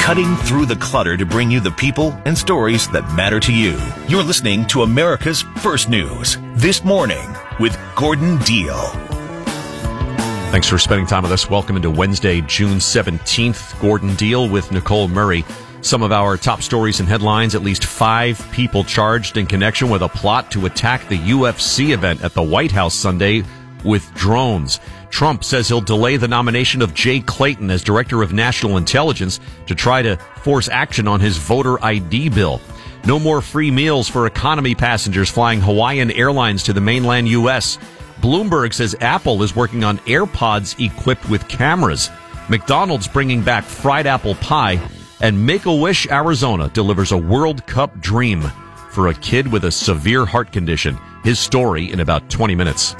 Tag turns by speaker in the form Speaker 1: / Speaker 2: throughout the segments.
Speaker 1: cutting through the clutter to bring you the people and stories that matter to you. You're listening to America's First News This Morning with Gordon Deal.
Speaker 2: Thanks for spending time with us. Welcome into Wednesday, June 17th. Gordon Deal with Nicole Murray. Some of our top stories and headlines: at least 5 people charged in connection with a plot to attack the UFC event at the White House Sunday with drones. Trump says he'll delay the nomination of Jay Clayton as Director of National Intelligence to try to force action on his voter ID bill. No more free meals for economy passengers flying Hawaiian Airlines to the mainland U.S. Bloomberg says Apple is working on AirPods equipped with cameras. McDonald's bringing back fried apple pie. And Make-A-Wish Arizona delivers a World Cup dream for a kid with a severe heart condition. His story in about 20 minutes.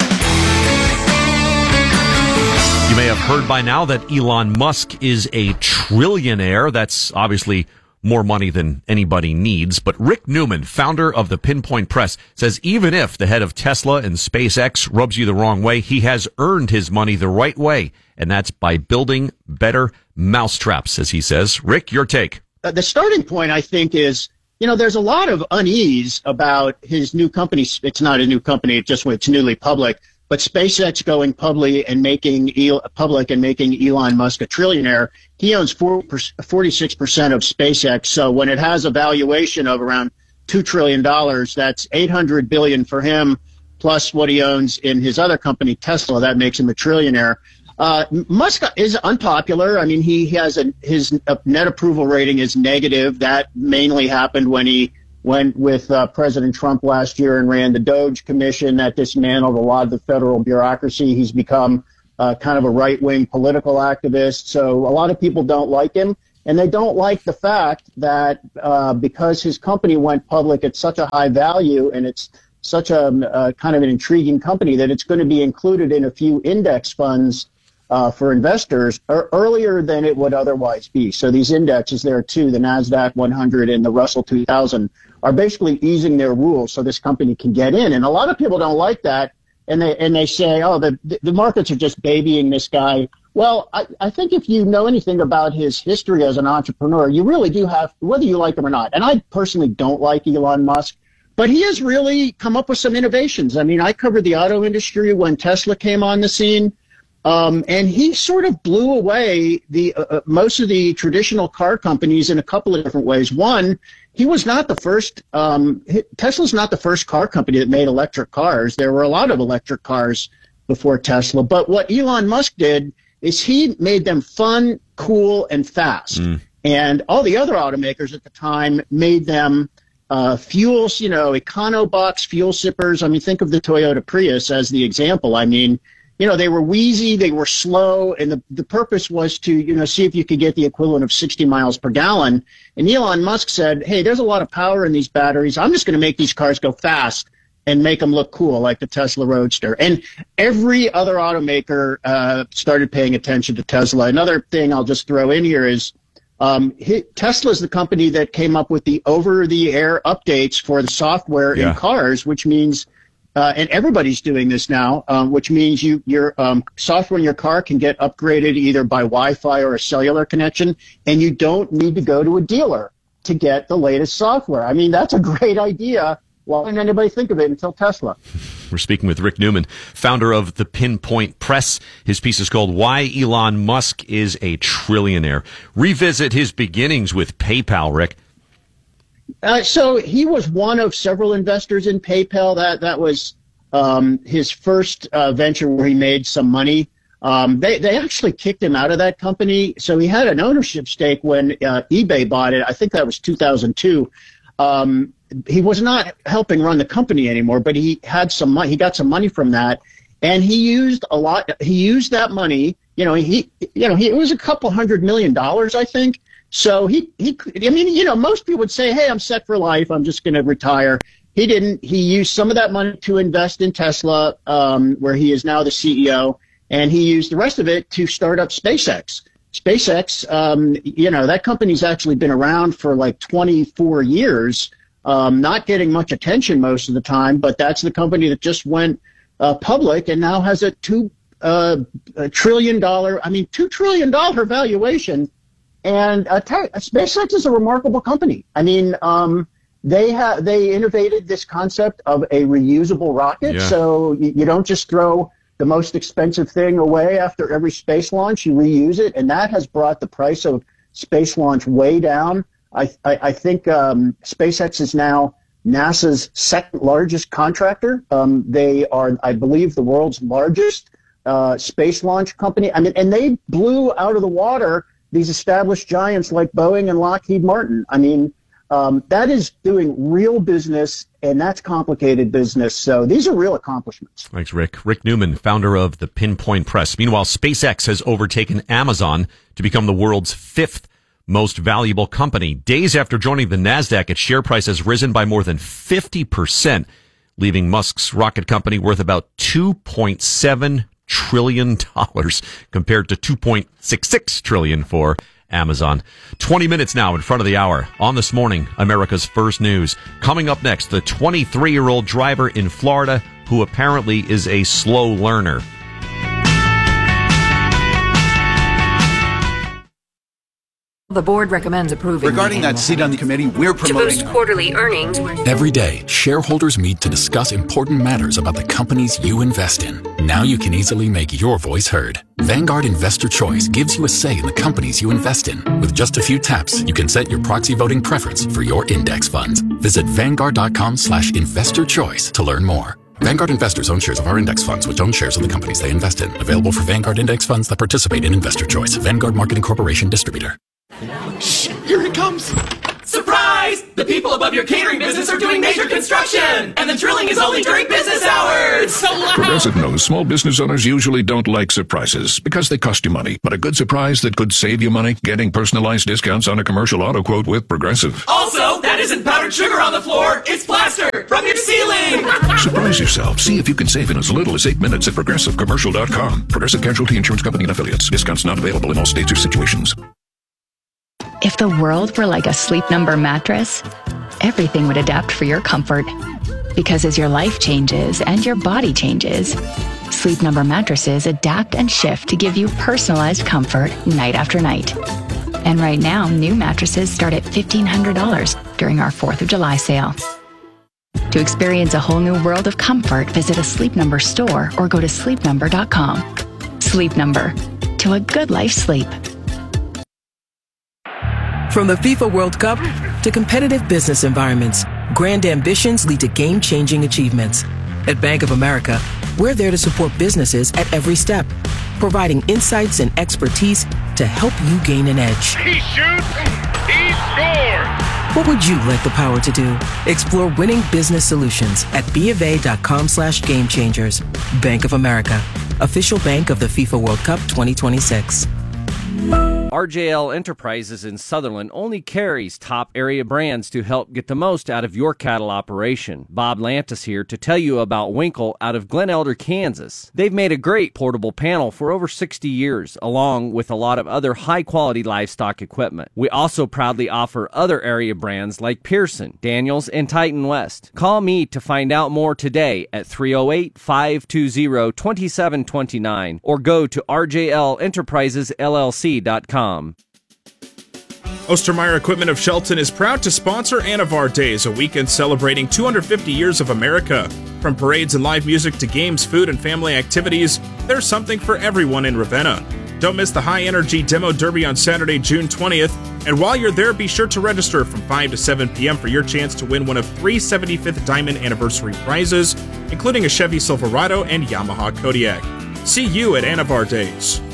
Speaker 2: You may have heard by now that Elon Musk is a trillionaire. That's obviously more money than anybody needs. But Rick Newman, founder of the Pinpoint Press, says even if the head of Tesla and SpaceX rubs you the wrong way, he has earned his money the right way. And that's by building better mousetraps, as he says. Rick, your take.
Speaker 3: The starting point, I think, is, there's a lot of unease about his new company. It's not a new company, it's newly public. But SpaceX going public and making Elon Musk a trillionaire. He owns 46% of SpaceX. So when it has a valuation of around $2 trillion, that's $800 billion for him, plus what he owns in his other company, Tesla. That makes him a trillionaire. Musk is unpopular. I mean, his net approval rating is negative. That mainly happened when he went with President Trump last year and ran the Doge Commission that dismantled a lot of the federal bureaucracy. He's become kind of a right-wing political activist. So a lot of people don't like him, and they don't like the fact that because his company went public at such a high value and it's such a kind of an intriguing company that it's going to be included in a few index funds for investors earlier than it would otherwise be. So these indexes, there are two, the NASDAQ 100 and the Russell 2000, are basically easing their rules so this company can get in. And a lot of people don't like that, and they say, oh, the markets are just babying this guy. Well, I think if you know anything about his history as an entrepreneur, you really do have, whether you like him or not. And I personally don't like Elon Musk, but he has really come up with some innovations. I mean, I covered the auto industry when Tesla came on the scene. And he sort of blew away the most of the traditional car companies in a couple of different ways. One, he was not the first. Tesla's not the first car company that made electric cars. There were a lot of electric cars before Tesla. But what Elon Musk did is he made them fun, cool, and fast. And all the other automakers at the time made them fuels, econo-box fuel sippers. I mean, think of the Toyota Prius as the example. I mean, they were wheezy, they were slow, and the purpose was to, see if you could get the equivalent of 60 miles per gallon. And Elon Musk said, hey, there's a lot of power in these batteries. I'm just going to make these cars go fast and make them look cool, like the Tesla Roadster. And every other automaker started paying attention to Tesla. Another thing I'll just throw in here is Tesla is the company that came up with the over-the-air updates for the software in cars, which means and everybody's doing this now, which means your software in your car can get upgraded either by Wi-Fi or a cellular connection, and you don't need to go to a dealer to get the latest software. I mean, that's a great idea. Why didn't anybody think of it until Tesla?
Speaker 2: We're speaking with Rick Newman, founder of the Pinpoint Press. His piece is called Why Elon Musk is a Trillionaire. Revisit his beginnings with PayPal, Rick.
Speaker 3: So he was one of several investors in PayPal. That was his first venture where he made some money. They actually kicked him out of that company. So he had an ownership stake when eBay bought it. I think that was 2002. He was not helping run the company anymore, but he had some money. He got some money from that, and he used a lot. He used that money. It was a couple $100 million, I think. So most people would say, hey, I'm set for life. I'm just going to retire. He didn't. He used some of that money to invest in Tesla, where he is now the CEO, and he used the rest of it to start up SpaceX. SpaceX, that company's actually been around for like 24 years, not getting much attention most of the time, but that's the company that just went public and now has a $2 trillion valuation. And SpaceX is a remarkable company. I mean, they innovated this concept of a reusable rocket. So you don't just throw the most expensive thing away after every space launch. You reuse it, and that has brought the price of space launch way down. I think SpaceX is now NASA's second largest contractor. They are, I believe, the world's largest space launch company. I mean, and they blew out of the water these established giants like Boeing and Lockheed Martin. I mean, that is doing real business, and that's complicated business. So these are real accomplishments.
Speaker 2: Thanks, Rick. Rick Newman, founder of the Pinpoint Press. Meanwhile, SpaceX has overtaken Amazon to become the world's fifth most valuable company. Days after joining the NASDAQ, its share price has risen by more than 50%, leaving Musk's rocket company worth about $2.7 trillion compared to $2.66 trillion for Amazon. 20 minutes now in front of the hour on This Morning, America's First News. Coming up next, the 23-year-old driver in Florida who apparently is a slow learner.
Speaker 4: The board recommends approving.
Speaker 5: Regarding that seat on the committee, we're promoting
Speaker 4: to boost quarterly earnings.
Speaker 6: Every day, shareholders meet to discuss important matters about the companies you invest in. Now you can easily make your voice heard. Vanguard Investor Choice gives you a say in the companies you invest in. With just a few taps, you can set your proxy voting preference for your index funds. Visit Vanguard.com/investorchoice to learn more. Vanguard investors own shares of our index funds, which own shares of the companies they invest in. Available for Vanguard index funds that participate in Investor Choice. Vanguard Marketing Corporation Distributor.
Speaker 7: Shh! Here it comes! Surprise! The people above your catering business are doing major construction! And the drilling is only during business hours! So loud!
Speaker 8: Progressive knows small business owners usually don't like surprises because they cost you money. But a good surprise that could save you money? Getting personalized discounts on a commercial auto quote with Progressive.
Speaker 7: Also, that isn't powdered sugar on the floor, it's plaster from your ceiling!
Speaker 8: Surprise yourself. See if you can save in as little as 8 minutes at ProgressiveCommercial.com. Progressive Casualty Insurance Company and Affiliates. Discounts not available in all states or situations.
Speaker 9: If the world were like a Sleep Number mattress, everything would adapt for your comfort. Because as your life changes and your body changes, Sleep Number mattresses adapt and shift to give you personalized comfort night after night. And right now, new mattresses start at $1,500 during our 4th of July sale. To experience a whole new world of comfort, visit a Sleep Number store or go to sleepnumber.com. Sleep Number. To a good life sleep.
Speaker 10: From the FIFA World Cup to competitive business environments, grand ambitions lead to game-changing achievements. At Bank of America, we're there to support businesses at every step, providing insights and expertise to help you gain an edge.
Speaker 11: He shoots, he scores!
Speaker 10: What would you like the power to do? Explore winning business solutions at BofA.com/gamechangers. Bank of America, official bank of the FIFA World Cup 2026.
Speaker 12: RJL Enterprises in Sutherland only carries top area brands to help get the most out of your cattle operation. Bob Lantis here to tell you about Winkle out of Glen Elder, Kansas. They've made a great portable panel for over 60 years, along with a lot of other high-quality livestock equipment. We also proudly offer other area brands like Pearson, Daniels, and Titan West. Call me to find out more today at 308-520-2729 or go to rjlenterprisesllc.com.
Speaker 13: Ostermeyer Equipment of Shelton is proud to sponsor Anavar Days, a weekend celebrating 250 years of America. From parades and live music to games, food, and family activities, there's something for everyone in Ravenna. Don't miss the High Energy Demo Derby on Saturday, June 20th. And while you're there, be sure to register from 5 to 7 p.m. for your chance to win one of 3 75th Diamond Anniversary prizes, including a Chevy Silverado and Yamaha Kodiak. See you at Anavar Days.